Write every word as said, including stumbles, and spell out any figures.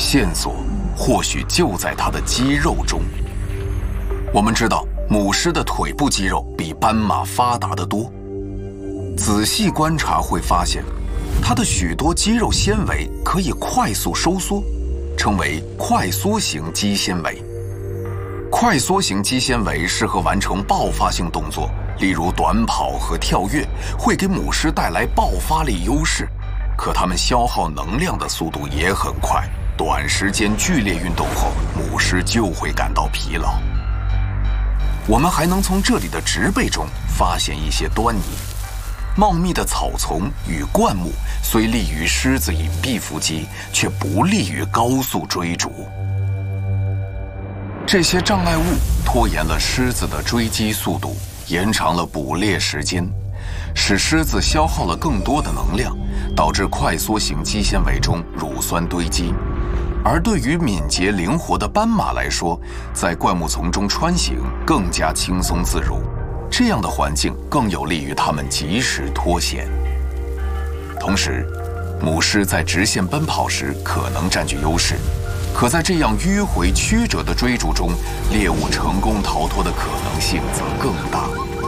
线索或许就在它的肌肉中。我们知道，母狮的腿部肌肉比斑马发达得多。仔细观察会发现，它的许多肌肉纤维可以快速收缩，称为快缩型肌纤维。快缩型肌纤维适合完成爆发性动作，例如短跑和跳跃，会给母狮带来爆发力优势。可它们消耗能量的速度也很快，短时间剧烈运动后，母狮就会感到疲劳。我们还能从这里的植被中发现一些端倪。茂密的草丛与灌木虽利于狮子隐蔽伏击，却不利于高速追逐。这些障碍物拖延了狮子的追击速度，延长了捕猎时间，使狮子消耗了更多的能量，导致快缩型肌纤维中乳酸堆积。而对于敏捷灵活的斑马来说，在灌木丛中穿行更加轻松自如，这样的环境更有利于它们及时脱险。同时，母狮在直线奔跑时可能占据优势，可在这样迂回曲折的追逐中，猎物成功逃脱的可能性则更大。